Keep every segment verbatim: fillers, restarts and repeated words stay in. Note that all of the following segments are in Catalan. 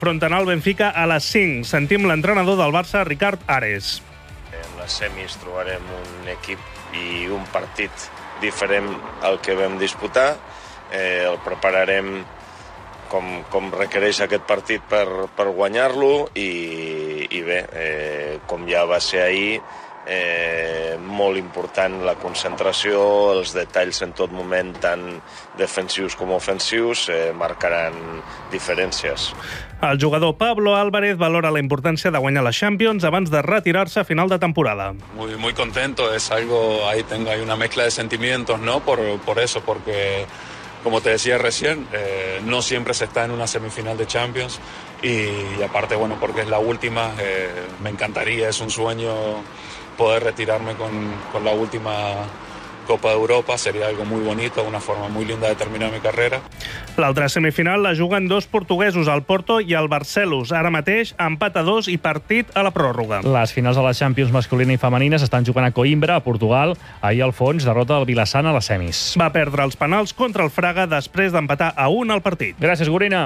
Fronten al Benfica a les cinc. Sentim l'entrenador del Barça, Ricard Ares. En les semis trobarem un equip i un partit diferent al que vam disputar. Eh, el prepararem com, com requereix aquest partit per, per guanyar-lo i, i bé, eh, com ja va ser ahir, eh, molt important la concentració, els detalls en tot moment, tant defensius com ofensius, eh, marcaran diferències. El jugador Pablo Álvarez valora la importància de guanyar la Champions abans de retirar-se a final de temporada. Muy, muy contento, es algo, ahí tengo hay una mezcla de sentimientos, ¿no? Por, por eso, porque como te decía recién, eh, no siempre se está en una semifinal de Champions y, y aparte, bueno, porque es la última, eh, me encantaría, es un sueño poder retirarme con, con la última Copa de Europa, sería algo muy bonito, una forma muy linda de terminar mi carrera. L'altra semifinal la juguen dos portuguesos, el Porto i el Barcelos. Ara mateix, empat a dos i partit a la pròrroga. Les finals de la Champions masculina i femenina s'estan jugant a Coimbra, a Portugal. Ahir el Fons derrota el Vilassana a les semis. Va perdre els penals contra el Fraga després d'empatar a un al partit. Gràcies, Gorina.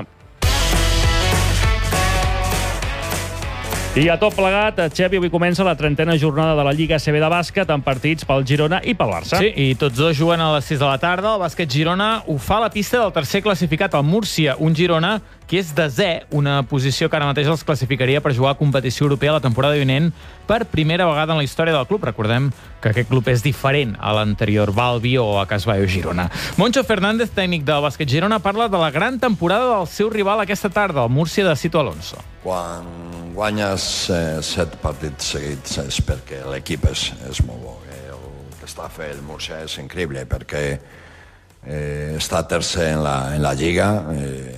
I a tot plegat, Xevi, avui comença la trentena jornada de la Lliga A C B de bàsquet amb partits pel Girona i pel Barça. Sí, i tots dos juguen a les sis de la tarda. El bàsquet Girona ho fa a la pista del tercer classificat, el Múrcia, un Girona que és desè, una posició que ara mateix els classificaria per jugar a competició europea la temporada vinent per primera vegada en la història del club. Recordem que aquest club és diferent a l'anterior Balbi o a Casbaio Girona. Moncho Fernández, tècnic del bàsquet Girona, parla de la gran temporada del seu rival aquesta tarda, el Múrcia de Cito Alonso. Quan guanyes eh, set partits seguits és perquè l'equip és, és molt bo. El que està fent el Múrcia és increïble perquè eh, està tercer en la, en la Lliga. Eh,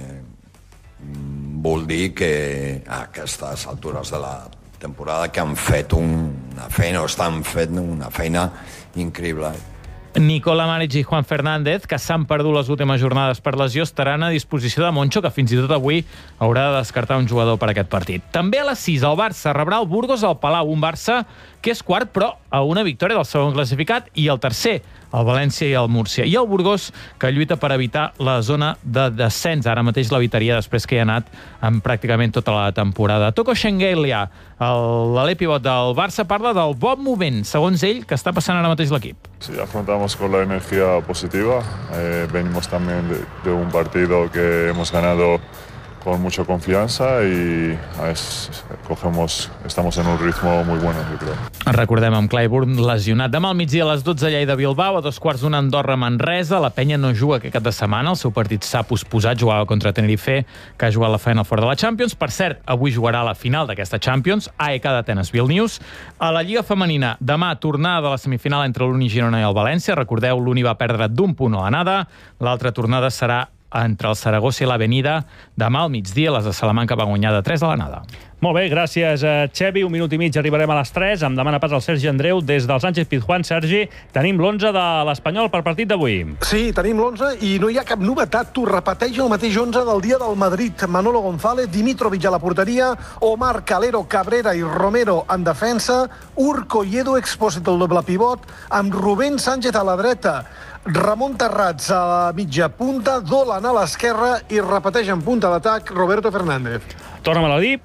vol dir que a aquestes altures de la temporada que han fet una feina o estan fent una feina increïble. Nicola Maric i Juan Fernández, que s'han perdut les últimes jornades per lesió, estaran a disposició de Moncho, que fins i tot avui haurà de descartar un jugador per aquest partit. També a les sis, el Barça rebrà el Burgos al Palau, un Barça que és quart, però a una victòria del segon classificat, i el tercer, el València i el Múrcia. I el Burgos, que lluita per evitar la zona de descens. Ara mateix l'evitaria després que hi ha anat en pràcticament tota la temporada. Toko Shengelia, l'alè pivot del Barça, parla del bon moment, segons ell, que està passant ara mateix l'equip. Sí, afrontamos con la energía positiva. Eh, venimos también de, de un partido que hemos ganado con mucha confianza y es, cogemos, estamos en un ritmo muy bueno, yo creo. Recordem amb Clyburn lesionat. Demà al migdia a les dotze, Lleida-Bilbao, a dos quarts d'una Andorra-Manresa. La Penya no juga aquest cap de setmana, el seu partit s'ha posposat, jugava contra Tenerife, que ha jugat la Final Four de la Champions. Per cert, avui jugarà la final d'aquesta Champions, A E K d'Atenes Vilnius. A la Lliga Femenina, demà tornada de la semifinal entre l'Uni Girona i el València. Recordeu, l'Uni va perdre d'un punt a l'anada. L'altra tornada serà entre el Saragossa i l'Avenida demà al migdia. Les de Salamanca van guanyar de tres a l'anada. Molt bé, gràcies, Xevi. Un minut i mig arribarem a les tres. Em demana pas el Sergi Andreu des del Sánchez Pizjuán. Sergi, tenim l'onze de l'Espanyol per partit d'avui. Sí, tenim l'onze i no hi ha cap novetat. Tu repeteix el mateix onze del dia del Madrid. Manolo González, Dimitrovic a la porteria, Omar Calero, Cabrera i Romero en defensa, Urco i Edu Expósito el doble pivot, amb Rubén Sánchez a la dreta, Ramon Terrats a la mitja punta, Dolan a l'esquerra i repeteix en punta d'atac Roberto Fernández. Torna'm-la a dir.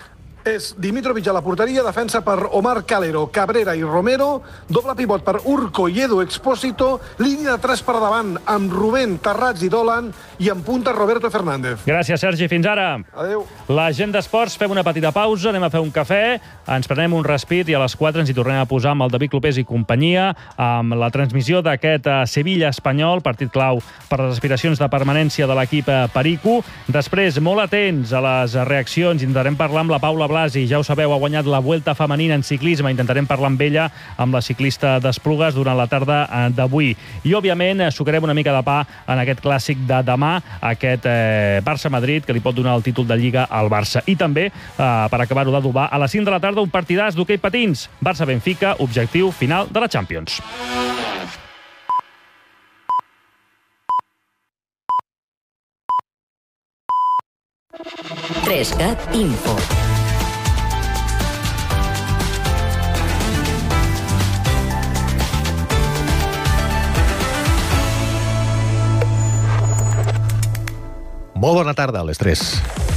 És Dimitrovic a la porteria, defensa per Omar Calero, Cabrera i Romero, doble pivot per Urco i Edu Expósito, línia de tres per davant amb Rubén, Terrats i Dolan i en punta Roberto Fernández. Gràcies, Sergi. Fins ara. Adéu. La gent d'esports, fem una petita pausa, anem a fer un cafè, ens prenem un respit i a les quatre ens hi tornem a posar amb el David Clopés i companyia, amb la transmissió d'aquest Sevilla-Espanyol, partit clau per les aspiracions de permanència de l'equip Perico. Després, molt atents a les reaccions, intentarem parlar amb la Paula Blasi, ja ho sabeu, ha guanyat la Vuelta femenina en ciclisme, intentarem parlar amb ella, amb la ciclista d'Esplugues, durant la tarda d'avui. I, òbviament, sucarem una mica de pa en aquest clàssic de demà, aquest eh, Barça-Madrid, que li pot donar el títol de Lliga al Barça. I també, eh, per acabar-ho d'adobar, a les cinc de la tarda, un partidàs d'hoquei patins. Barça-Benfica, objectiu final de la Champions. Trescat Info. Molt bona tarda, a les tres.